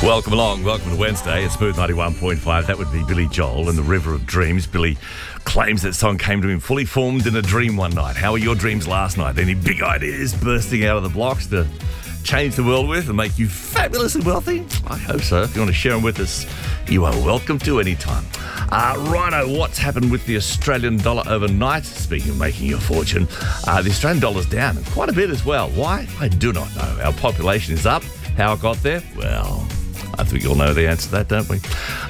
Welcome along. Welcome to Wednesday at Smooth 91.5. That would be Billy Joel and the River of Dreams. Billy claims that song came to him fully formed in a dream one night. How were your dreams last night? Any big ideas bursting out of the blocks to change the world with and make you fabulous and wealthy? I hope so. If you want to share them with us, you are welcome to anytime. Righto, what's happened with the Australian dollar overnight? Speaking of making your fortune, the Australian dollar's down and quite a bit as well. Why? I do not know. Our population is up. How it got there? Well, I think you'll know the answer to that, don't we?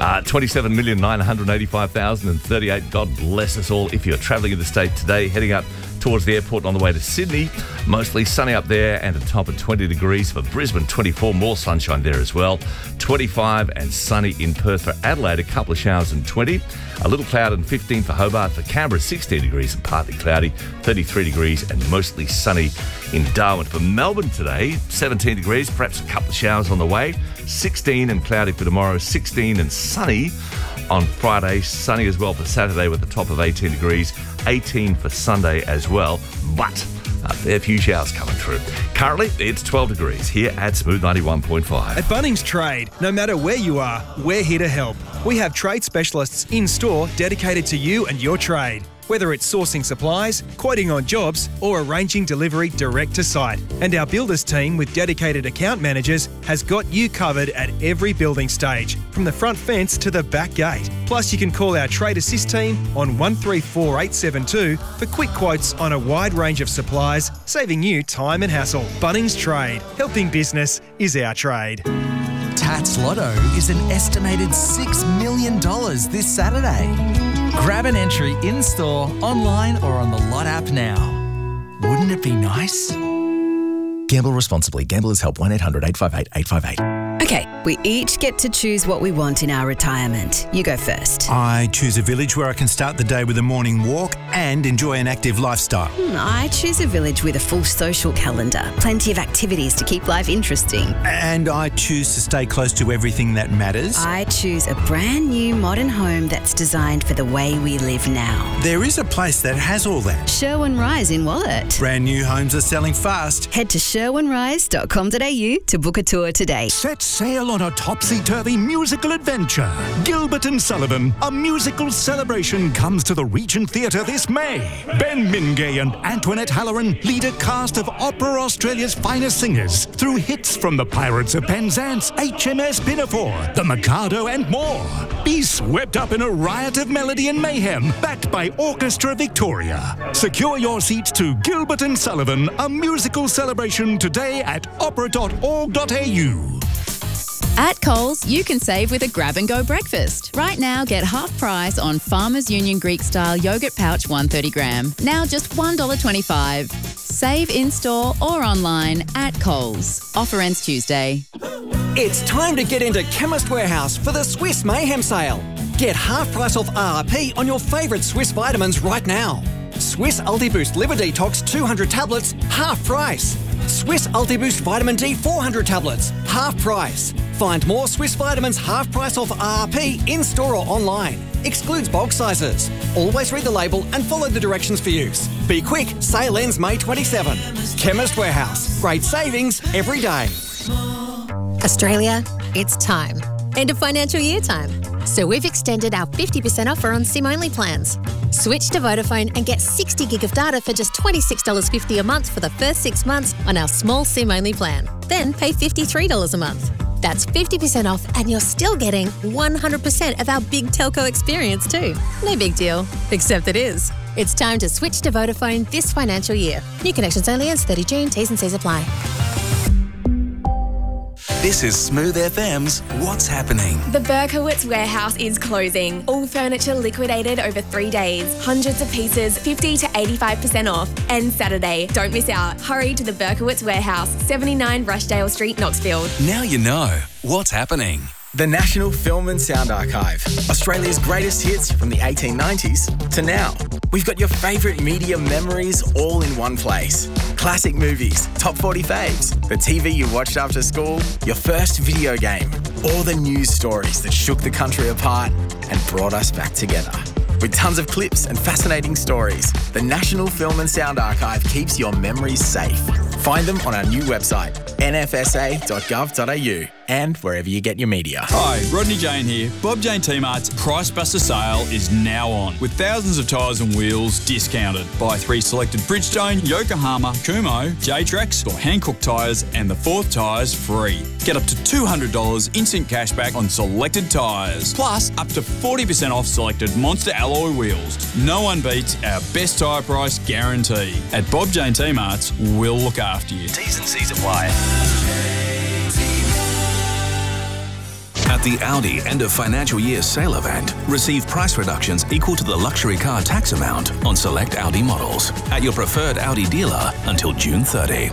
27,985,038. God bless us all. If you're travelling in the state today, heading up towards the airport on the way to Sydney, mostly sunny up there and a top of 20 degrees for Brisbane, 24, more sunshine there as well. 25 and sunny in Perth. For Adelaide, a couple of showers and 20. A little cloud and 15 for Hobart. For Canberra, 16 degrees and partly cloudy. 33 degrees and mostly sunny in Darwin. For Melbourne today, 17 degrees, perhaps a couple of showers on the way. 16 and cloudy for tomorrow. 16 and sunny on Friday. Sunny as well for Saturday with a top of 18 degrees. 18 for Sunday as well. But a fair few showers coming through. Currently, it's 12 degrees here at Smooth 91.5. At Bunnings Trade, no matter where you are, we're here to help. We have trade specialists in-store dedicated to you and your trade. Whether it's sourcing supplies, quoting on jobs, or arranging delivery direct to site. And our builders team with dedicated account managers has got you covered at every building stage, from the front fence to the back gate. Plus, you can call our Trade Assist team on 134872 for quick quotes on a wide range of supplies, saving you time and hassle. Bunnings Trade. Helping business is our trade. Tats Lotto is an estimated $6 million this Saturday. Grab an entry in-store, online or on the Lot app now. Wouldn't it be nice? Gamble responsibly. Gamblers Help 1-800-858-858. Okay, we each get to choose what we want in our retirement. You go first. I choose a village where I can start the day with a morning walk and enjoy an active lifestyle. I choose a village with a full social calendar, plenty of activities to keep life interesting. And I choose to stay close to everything that matters. I choose a brand new modern home that's designed for the way we live now. There is a place that has all that. Sherwin Rise in Wallet. Brand new homes are selling fast. Head to sherwinrise.com.au to book a tour today. Set sail on a topsy-turvy musical adventure. Gilbert and Sullivan, a musical celebration, comes to the Regent Theatre this May. Ben Mingay and Antoinette Halloran lead a cast of Opera Australia's finest singers through hits from the Pirates of Penzance, HMS Pinafore, The Mikado and more. Be swept up in a riot of melody and mayhem, backed by Orchestra Victoria. Secure your seats to Gilbert and Sullivan, a musical celebration today at opera.org.au. At Coles, you can save with a grab-and-go breakfast. Right now, get half price on Farmers Union Greek-style yogurt pouch 130 gram. Now just $1.25. Save in-store or online at Coles. Offer ends Tuesday. It's time to get into Chemist Warehouse for the Swiss Mayhem sale. Get half price off RRP on your favourite Swiss vitamins right now. Swiss Ultiboost Liver Detox 200 tablets, half price. Swiss Ultiboost Vitamin D 400 tablets, half price. Find more Swiss vitamins half price off RRP in-store or online. Excludes bulk sizes. Always read the label and follow the directions for use. Be quick, sale ends May 27. Chemist Warehouse. Great savings every day. Australia, it's time. End of financial year time. So we've extended our 50% offer on SIM-only plans. Switch to Vodafone and get 60 gig of data for just $26.50 a month for the first 6 months on our small SIM-only plan. Then pay $53 a month. That's 50% off and you're still getting 100% of our big telco experience too. No big deal, except it is. It's time to switch to Vodafone this financial year. New connections only ends 30 June. T's and C's apply. This is Smooth FM's What's Happening. The Berkowitz warehouse is closing. All furniture liquidated over 3 days. Hundreds of pieces, 50 to 85% off. And Saturday. Don't miss out. Hurry to the Berkowitz warehouse, 79 Rushdale Street, Knoxfield. Now you know what's happening. The National Film and Sound Archive. Australia's greatest hits from the 1890s to now. We've got your favourite media memories all in one place. Classic movies, top 40 faves, the TV you watched after school, your first video game, all the news stories that shook the country apart and brought us back together. With tons of clips and fascinating stories, the National Film and Sound Archive keeps your memories safe. Find them on our new website, nfsa.gov.au, and wherever you get your media. Hi, Rodney Jane here. Bob Jane T-Mart's Price Buster sale is now on, with thousands of tyres and wheels discounted. Buy 3 selected Bridgestone, Yokohama, Kumho, J-Trax or Hankook tyres and the 4th tyres free. Get up to $200 instant cashback on selected tyres, plus up to 40% off selected Monster alloy wheels. No one beats our best tyre price guarantee. At Bob Jane T-Mart's, we'll look after you. T's and C's apply. At the Audi end of financial year sale event, receive price reductions equal to the luxury car tax amount on select Audi models at your preferred Audi dealer until June 30.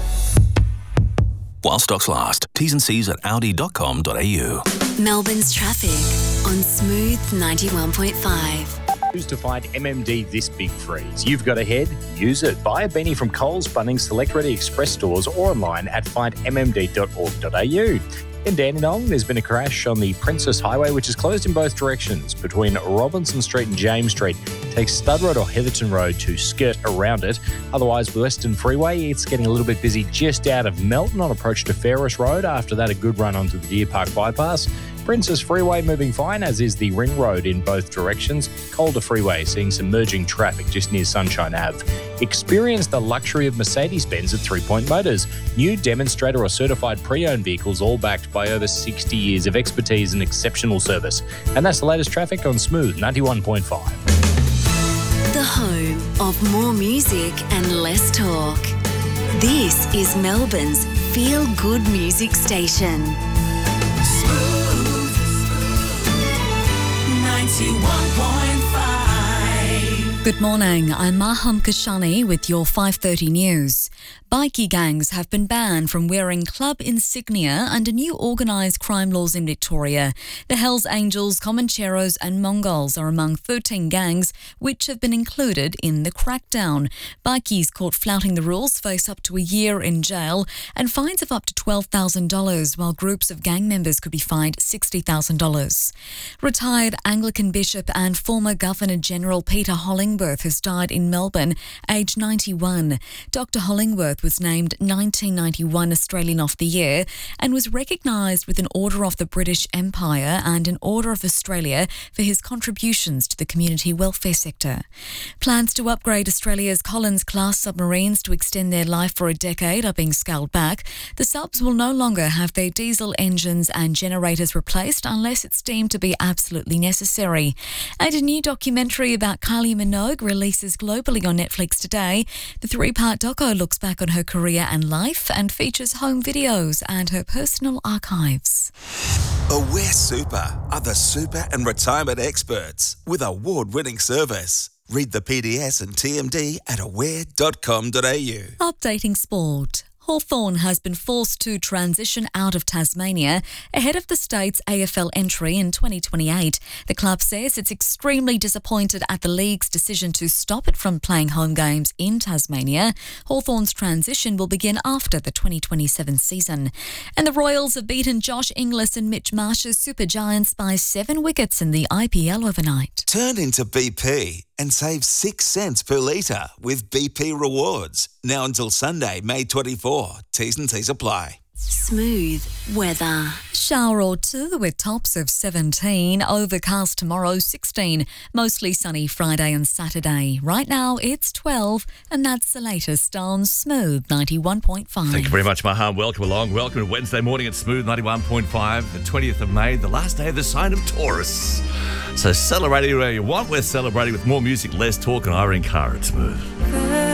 While stocks last. T's and C's at audi.com.au. Melbourne's traffic on Smooth 91.5. Choose to find MMD this big freeze. You've got a head, use it. Buy a Benny from Coles, Bunnings, Select Ready Express stores or online at findmmd.org.au. In Dandenong, there's been a crash on the Princess Highway, which is closed in both directions between Robinson Street and James Street. Take Stud Road or Heatherton Road to skirt around it. Otherwise, Western Freeway, it's getting a little bit busy just out of Melton on approach to Ferris Road. After that, a good run onto the Deer Park Bypass. Princess Freeway moving fine, as is the Ring Road in both directions. Calder Freeway seeing some merging traffic just near Sunshine Ave. Experience the luxury of Mercedes-Benz at 3 Point Motors. New demonstrator or certified pre-owned vehicles, all backed by over 60 years of expertise and exceptional service. And that's the latest traffic on Smooth 91.5. The home of more music and less talk. This is Melbourne's feel-good music station. Smooth 91.5. Good morning, I'm Maham Kashani with your 5:30 news. Bikie gangs have been banned from wearing club insignia under new organised crime laws in Victoria. The Hells Angels, Comancheros and Mongols are among 13 gangs which have been included in the crackdown. Bikies caught flouting the rules face up to a year in jail and fines of up to $12,000, while groups of gang members could be fined $60,000. Retired Anglican Bishop and former Governor-General Peter Hollingworth has died in Melbourne, aged 91. Dr Hollingworth was named 1991 Australian of the Year and was recognised with an Order of the British Empire and an Order of Australia for his contributions to the community welfare sector. Plans to upgrade Australia's Collins-class submarines to extend their life for a decade are being scaled back. The subs will no longer have their diesel engines and generators replaced unless it's deemed to be absolutely necessary. And a new documentary about Kylie Minogue releases globally on Netflix today. The 3-part doco looks back on her career and life and features home videos and her personal archives. Aware Super are the super and retirement experts with award-winning service. Read the PDS and TMD at aware.com.au. Updating sport. Hawthorn has been forced to transition out of Tasmania ahead of the state's AFL entry in 2028. The club says it's extremely disappointed at the league's decision to stop it from playing home games in Tasmania. Hawthorn's transition will begin after the 2027 season. And the Royals have beaten Josh Inglis and Mitch Marsh's Super Giants by 7 wickets in the IPL overnight. Turn into BP and save 6 cents per litre with BP Rewards. Now until Sunday, May 24. T's and C's apply. Smooth weather. Shower or two with tops of 17. Overcast tomorrow, 16. Mostly sunny Friday and Saturday. Right now, it's 12. And that's the latest on Smooth 91.5. Thank you very much, Maham. Welcome along. Welcome to Wednesday morning at Smooth 91.5, the 20th of May, the last day of the sign of Taurus. So celebrating where you want. We're celebrating with more music, less talk, and Irene Cara at Smooth.